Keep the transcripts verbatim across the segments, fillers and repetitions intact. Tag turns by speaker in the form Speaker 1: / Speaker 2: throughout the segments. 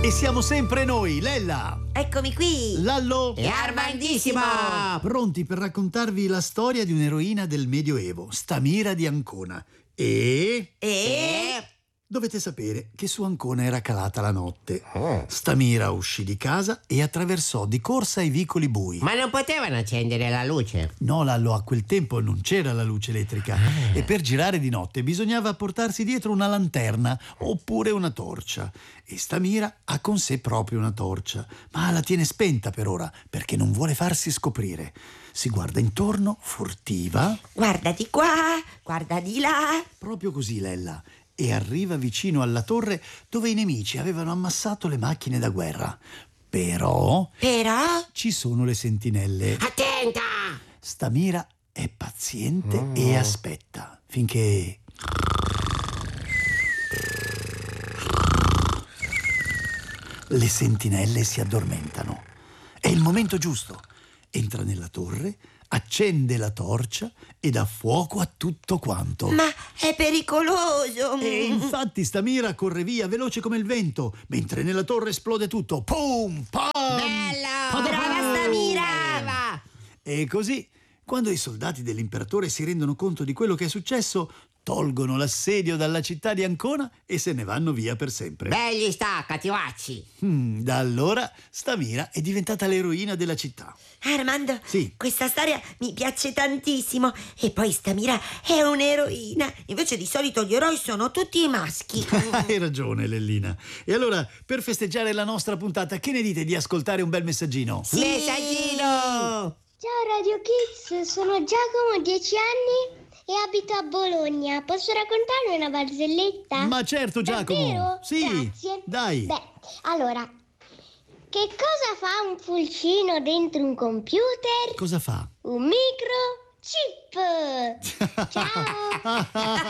Speaker 1: E siamo sempre noi, Lella,
Speaker 2: Eccomi qui!
Speaker 1: Lallo
Speaker 2: E Armandissimo!
Speaker 1: pronti per raccontarvi la storia di un'eroina del Medioevo, Stamira di Ancona. E...
Speaker 2: E...
Speaker 1: dovete sapere che su Ancona era calata la notte. Stamira uscì di casa e attraversò di corsa i vicoli bui.
Speaker 3: Ma non potevano accendere la luce?
Speaker 1: No, Lallo, a quel tempo non c'era la luce elettrica e per girare di notte bisognava portarsi dietro una lanterna oppure una torcia. E Stamira ha con sé proprio una torcia, ma la tiene spenta per ora perché non vuole farsi scoprire. Si guarda intorno, furtiva.
Speaker 2: Guarda di qua, guarda di là.
Speaker 1: Proprio così, Lella. E arriva vicino alla torre dove i nemici avevano ammassato le macchine da guerra. Però
Speaker 2: Però...
Speaker 1: ci sono le sentinelle.
Speaker 3: Attenta!
Speaker 1: Stamira è paziente mm. e aspetta finché... le sentinelle si addormentano. È il momento giusto. Entra nella torre, accende la torcia e dà fuoco a tutto quanto.
Speaker 2: Ma è pericoloso!
Speaker 1: E infatti Stamira corre via veloce come il vento, mentre nella torre esplode tutto. Pum! Pam!
Speaker 3: Bello!
Speaker 2: Brava Stamira!
Speaker 1: E così, quando i soldati dell'imperatore si rendono conto di quello che è successo, tolgono l'assedio dalla città di Ancona e se ne vanno via per sempre.
Speaker 3: Begli sta, cattivacci!
Speaker 1: Mm, da allora Stamira è diventata l'eroina della città.
Speaker 2: Armando,
Speaker 1: Sì.
Speaker 2: Questa storia mi piace tantissimo. E poi Stamira è un'eroina. Invece di solito gli eroi sono tutti maschi.
Speaker 1: Hai ragione, Lellina. E allora, per festeggiare la nostra puntata, che ne dite di ascoltare un bel messaggino?
Speaker 2: Sì.
Speaker 3: Messaggino!
Speaker 4: Ciao Radio Kids, sono Giacomo, dieci anni e abito a Bologna. Posso raccontarvi una barzelletta?
Speaker 1: Ma certo, Giacomo.
Speaker 4: Davvero?
Speaker 1: Sì,
Speaker 4: Grazie.
Speaker 1: dai.
Speaker 4: Beh, allora, che cosa fa un pulcino dentro un computer?
Speaker 1: Cosa fa?
Speaker 4: Un microchip. Ciao.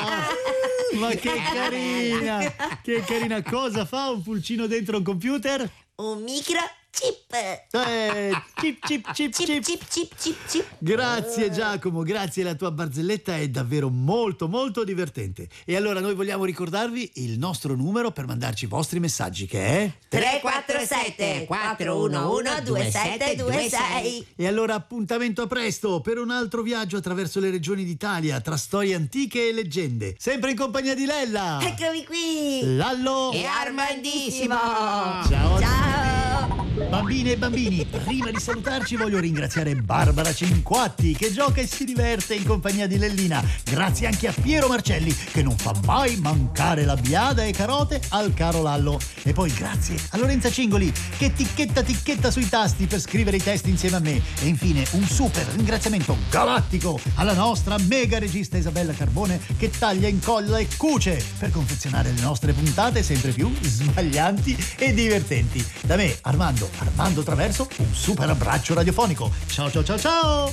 Speaker 1: Ma che carina! Che carina! Cosa fa un pulcino dentro un computer?
Speaker 2: Un microchip.
Speaker 1: Eh, chip, chip, chip,
Speaker 2: Chip,
Speaker 1: chip.
Speaker 2: chip, chip, chip, chip.
Speaker 1: Grazie Giacomo, grazie, la tua barzelletta è davvero molto molto divertente. E allora noi vogliamo ricordarvi il nostro numero per mandarci i vostri messaggi, che è
Speaker 2: tre quattro sette quattro uno uno due sette due sei.
Speaker 1: E allora appuntamento a presto per un altro viaggio attraverso le regioni d'Italia tra storie antiche e leggende, sempre in compagnia di Lella,
Speaker 2: Eccomi qui.
Speaker 1: Lallo
Speaker 3: E Armandissimo!
Speaker 1: Ciao.
Speaker 2: Ciao.
Speaker 1: Bambine e bambini, prima di salutarci voglio ringraziare Barbara Cinquatti che gioca e si diverte in compagnia di Lellina. Grazie anche a Piero Marcelli che non fa mai mancare la biada e carote al caro Lallo. E poi grazie a Lorenza Cingoli che ticchetta ticchetta sui tasti per scrivere i testi insieme a me. E infine un super ringraziamento galattico alla nostra mega regista Isabella Carbone che taglia, incolla e cuce per confezionare le nostre puntate sempre più sbaglianti e divertenti. Da me, Armando Armando Traverso, un super abbraccio radiofonico. Ciao ciao ciao ciao!